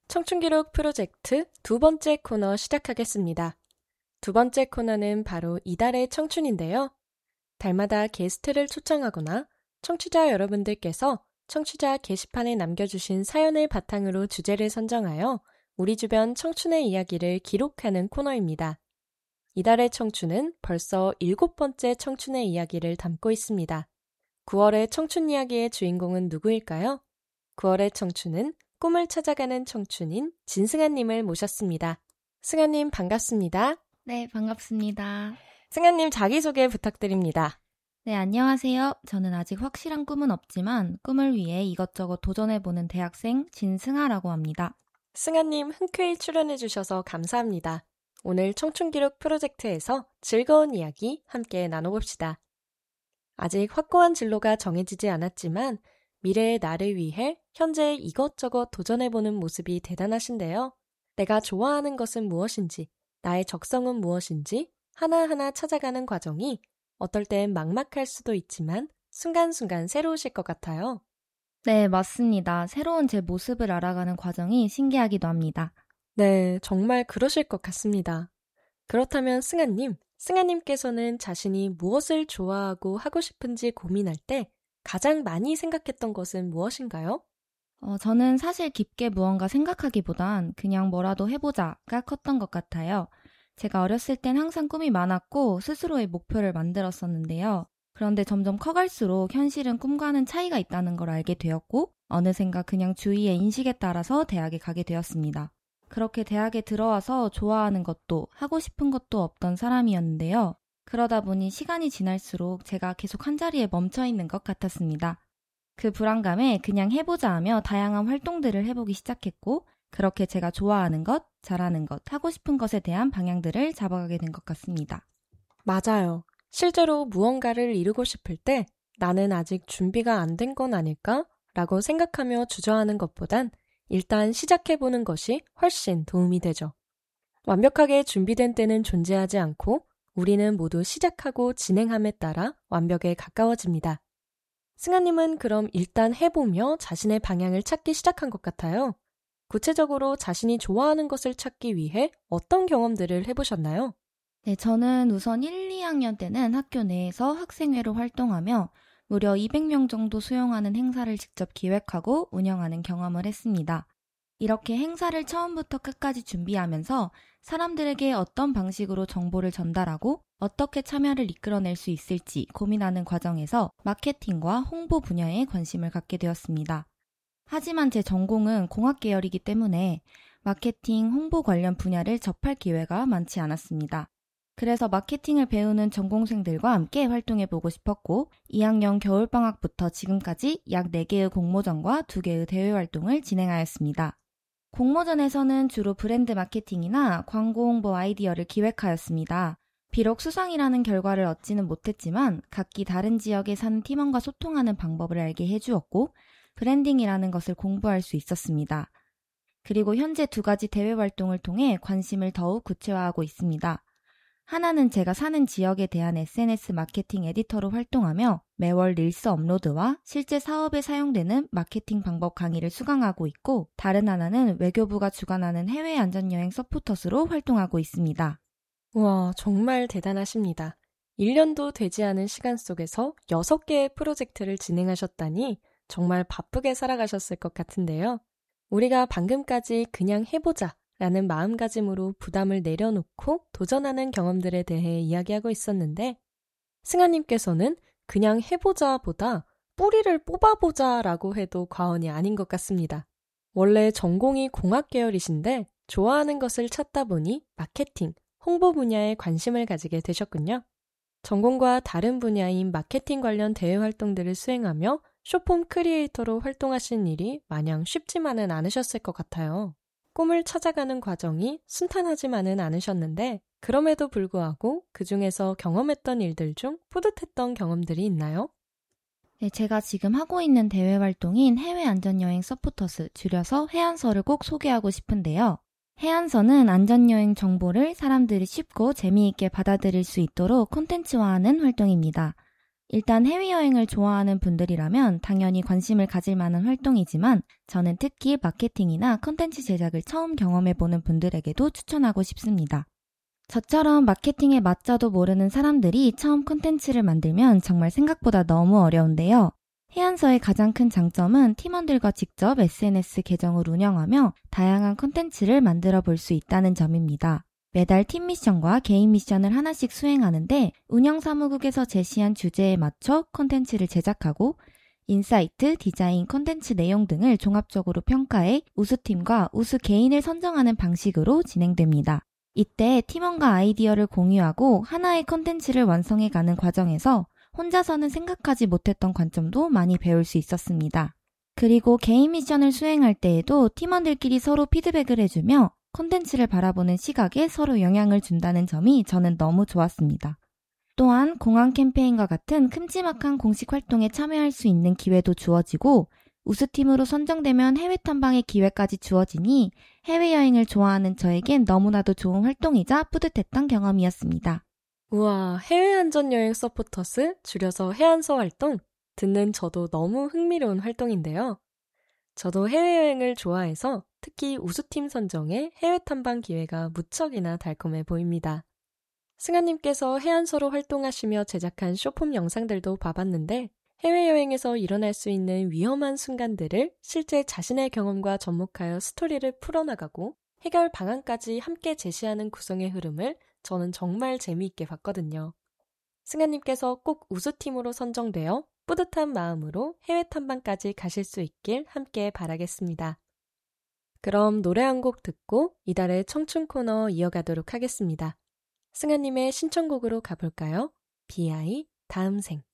청춘기록 프로젝트 두 번째 코너 시작하겠습니다. 두 번째 코너는 바로 이달의 청춘인데요. 달마다 게스트를 초청하거나 청취자 여러분들께서 청취자 게시판에 남겨주신 사연을 바탕으로 주제를 선정하여 우리 주변 청춘의 이야기를 기록하는 코너입니다. 이달의 청춘은 벌써 7번째 청춘의 이야기를 담고 있습니다. 9월의 청춘 이야기의 주인공은 누구일까요? 9월의 청춘은 꿈을 찾아가는 청춘인 진승아님을 모셨습니다. 승아님 반갑습니다. 네, 반갑습니다. 승아님 자기소개 부탁드립니다. 네, 안녕하세요. 저는 아직 확실한 꿈은 없지만 꿈을 위해 이것저것 도전해보는 대학생 진승아라고 합니다. 승아님 흔쾌히 출연해주셔서 감사합니다. 오늘 청춘기록 프로젝트에서 즐거운 이야기 함께 나눠봅시다. 아직 확고한 진로가 정해지지 않았지만 미래의 나를 위해 현재 이것저것 도전해보는 모습이 대단하신데요. 내가 좋아하는 것은 무엇인지, 나의 적성은 무엇인지 하나하나 찾아가는 과정이 어떨 땐 막막할 수도 있지만 순간순간 새로우실 것 같아요. 네, 맞습니다. 새로운 제 모습을 알아가는 과정이 신기하기도 합니다. 네, 정말 그러실 것 같습니다. 그렇다면 승아님께서는 자신이 무엇을 좋아하고 하고 싶은지 고민할 때 가장 많이 생각했던 것은 무엇인가요? 저는 사실 깊게 무언가 생각하기보단 그냥 뭐라도 해보자가 컸던 것 같아요. 제가 어렸을 땐 항상 꿈이 많았고 스스로의 목표를 만들었었는데요. 그런데 점점 커갈수록 현실은 꿈과는 차이가 있다는 걸 알게 되었고 어느샌가 그냥 주위의 인식에 따라서 대학에 가게 되었습니다. 그렇게 대학에 들어와서 좋아하는 것도 하고 싶은 것도 없던 사람이었는데요. 그러다 보니 시간이 지날수록 제가 계속 한자리에 멈춰 있는 것 같았습니다. 그 불안감에 그냥 해보자 하며 다양한 활동들을 해보기 시작했고 그렇게 제가 좋아하는 것, 잘하는 것, 하고 싶은 것에 대한 방향들을 잡아가게 된 것 같습니다. 맞아요. 실제로 무언가를 이루고 싶을 때 나는 아직 준비가 안 된 건 아닐까? 라고 생각하며 주저하는 것보단 일단 시작해보는 것이 훨씬 도움이 되죠. 완벽하게 준비된 때는 존재하지 않고 우리는 모두 시작하고 진행함에 따라 완벽에 가까워집니다. 승아님은 그럼 일단 해보며 자신의 방향을 찾기 시작한 것 같아요. 구체적으로 자신이 좋아하는 것을 찾기 위해 어떤 경험들을 해보셨나요? 네, 저는 우선 1, 2학년 때는 학교 내에서 학생회로 활동하며 무려 200명 정도 수용하는 행사를 직접 기획하고 운영하는 경험을 했습니다. 이렇게 행사를 처음부터 끝까지 준비하면서 사람들에게 어떤 방식으로 정보를 전달하고 어떻게 참여를 이끌어낼 수 있을지 고민하는 과정에서 마케팅과 홍보 분야에 관심을 갖게 되었습니다. 하지만 제 전공은 공학 계열이기 때문에 마케팅, 홍보 관련 분야를 접할 기회가 많지 않았습니다. 그래서 마케팅을 배우는 전공생들과 함께 활동해보고 싶었고 2학년 겨울방학부터 지금까지 약 4개의 공모전과 2개의 대회 활동을 진행하였습니다. 공모전에서는 주로 브랜드 마케팅이나 광고 홍보 아이디어를 기획하였습니다. 비록 수상이라는 결과를 얻지는 못했지만 각기 다른 지역에 사는 팀원과 소통하는 방법을 알게 해주었고 브랜딩이라는 것을 공부할 수 있었습니다. 그리고 현재 2가지 대회 활동을 통해 관심을 더욱 구체화하고 있습니다. 하나는 제가 사는 지역에 대한 SNS 마케팅 에디터로 활동하며 매월 릴스 업로드와 실제 사업에 사용되는 마케팅 방법 강의를 수강하고 있고 다른 하나는 외교부가 주관하는 해외 안전여행 서포터스로 활동하고 있습니다. 우와, 정말 대단하십니다. 1년도 되지 않은 시간 속에서 6개의 프로젝트를 진행하셨다니 정말 바쁘게 살아가셨을 것 같은데요. 우리가 방금까지 그냥 해보자 라는 마음가짐으로 부담을 내려놓고 도전하는 경험들에 대해 이야기하고 있었는데 승아님께서는 그냥 해보자 보다 뿌리를 뽑아보자 라고 해도 과언이 아닌 것 같습니다. 원래 전공이 공학 계열이신데 좋아하는 것을 찾다 보니 마케팅, 홍보 분야에 관심을 가지게 되셨군요. 전공과 다른 분야인 마케팅 관련 대외 활동들을 수행하며 쇼폼 크리에이터로 활동하신 일이 마냥 쉽지만은 않으셨을 것 같아요. 꿈을 찾아가는 과정이 순탄하지만은 않으셨는데 그럼에도 불구하고 그 중에서 경험했던 일들 중 뿌듯했던 경험들이 있나요? 네, 제가 지금 하고 있는 대외 활동인 해외 안전여행 서포터스, 줄여서 해안서를 꼭 소개하고 싶은데요. 해안서는 안전여행 정보를 사람들이 쉽고 재미있게 받아들일 수 있도록 콘텐츠화하는 활동입니다. 일단 해외여행을 좋아하는 분들이라면 당연히 관심을 가질 만한 활동이지만 저는 특히 마케팅이나 컨텐츠 제작을 처음 경험해보는 분들에게도 추천하고 싶습니다. 저처럼 마케팅에 맞자도 모르는 사람들이 처음 콘텐츠를 만들면 정말 생각보다 너무 어려운데요. 해안서의 가장 큰 장점은 팀원들과 직접 SNS 계정을 운영하며 다양한 콘텐츠를 만들어 볼 수 있다는 점입니다. 매달 팀 미션과 개인 미션을 하나씩 수행하는데 운영사무국에서 제시한 주제에 맞춰 콘텐츠를 제작하고 인사이트, 디자인, 콘텐츠 내용 등을 종합적으로 평가해 우수팀과 우수 개인을 선정하는 방식으로 진행됩니다. 이때 팀원과 아이디어를 공유하고 하나의 콘텐츠를 완성해가는 과정에서 혼자서는 생각하지 못했던 관점도 많이 배울 수 있었습니다. 그리고 개인 미션을 수행할 때에도 팀원들끼리 서로 피드백을 해주며 콘텐츠를 바라보는 시각에 서로 영향을 준다는 점이 저는 너무 좋았습니다. 또한 공항 캠페인과 같은 큼지막한 공식 활동에 참여할 수 있는 기회도 주어지고 우수팀으로 선정되면 해외 탐방의 기회까지 주어지니 해외여행을 좋아하는 저에겐 너무나도 좋은 활동이자 뿌듯했던 경험이었습니다. 우와, 해외안전여행 서포터스, 줄여서 해안서 활동? 듣는 저도 너무 흥미로운 활동인데요. 저도 해외여행을 좋아해서 특히 우수팀 선정에 해외 탐방 기회가 무척이나 달콤해 보입니다. 승아님께서 해안서로 활동하시며 제작한 쇼폼 영상들도 봐봤는데 해외여행에서 일어날 수 있는 위험한 순간들을 실제 자신의 경험과 접목하여 스토리를 풀어나가고 해결 방안까지 함께 제시하는 구성의 흐름을 저는 정말 재미있게 봤거든요. 승아님께서 꼭 우수팀으로 선정되어 뿌듯한 마음으로 해외 탐방까지 가실 수 있길 함께 바라겠습니다. 그럼 노래 한 곡 듣고 이달의 청춘 코너 이어가도록 하겠습니다. 승아님의 신청곡으로 가볼까요? 비아이 다음 생.